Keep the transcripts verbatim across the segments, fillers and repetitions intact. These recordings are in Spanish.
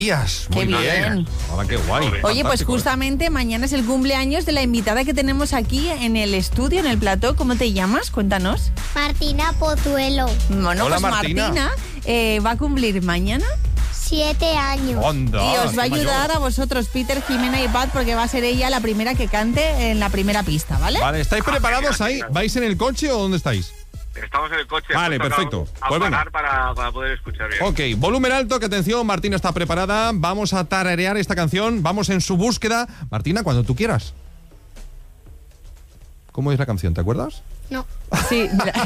Muy Qué bien. bien. Ahora qué guay. Oye, pues Fantástico. justamente mañana es el cumpleaños de la invitada que tenemos aquí en el estudio, en el plató. ¿Cómo te llamas? Cuéntanos. Martina Pozuelo, Bueno, Hola, pues Martina. Martina eh, va a cumplir mañana siete años. Onda, y os va a qué ayudar mayor. a vosotros, Peter, Jimena y Pat, porque va a ser ella la primera que cante en la primera pista, ¿vale? Vale, ¿estáis preparados ahí? ¿Vais en el coche o dónde estáis? Estamos en el coche. Vale, hemos perfecto. tocado A Pues venga. parar para, para poder escuchar bien. Ok, volumen alto, que atención, Martina está preparada. Vamos a tararear esta canción. Vamos en su búsqueda. Martina, cuando tú quieras. ¿Cómo es la canción? ¿Te acuerdas? No. Sí.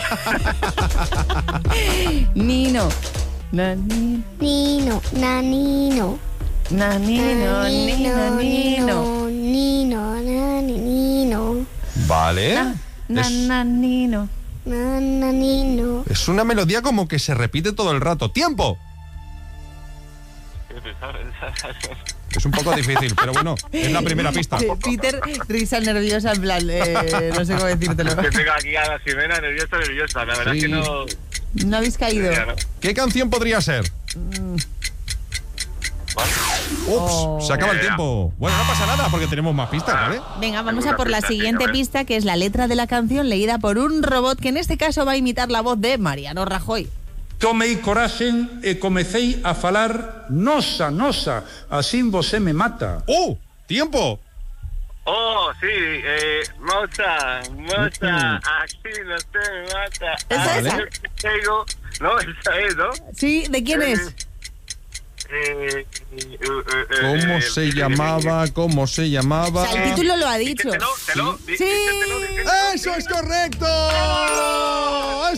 Nino. Na, ni- Nino, nanino. na, nino, nino, nino. Nino, nani, nino. Vale. Na, Es, na, nino. Nananino. es una melodía como que se repite todo el rato. ¡Tiempo! Es un poco difícil, pero bueno, es la primera pista. Sí, Peter, risa nerviosa, en plan, eh, no sé cómo decírtelo. Que tengo aquí a la Jimena nerviosa, nerviosa. La verdad Sí. es que no... ¿No habéis caído? Ya, ¿no? ¿Qué canción podría ser? ¿Vale? Ups, Oh. se acaba el Ya, ya. tiempo. Bueno, no pasa nada porque tenemos más pistas, ¿vale? Venga, vamos a Alguna por la pista, sí, siguiente a ver. pista, que es la letra de la canción leída por un robot que en este caso va a imitar la voz de Mariano Rajoy. Tomei coraxen e comecei a falar nosa, nosa, así você me mata. ¡Uh! ¡Tiempo! Oh, sí, eh, moza, moza, Mm. así no se me mata. ¿Esa, Ah, esa? yo te tengo- No, esa es, ¿no? Sí, ¿de quién es? Eh, eh, eh, ¿Cómo eh, se eh, llamaba? ¿Cómo se O llamaba? sea, el título lo ha dicho. Dícetelo, te lo, Sí. dícetelo, dícetelo. ¡Eso es correcto!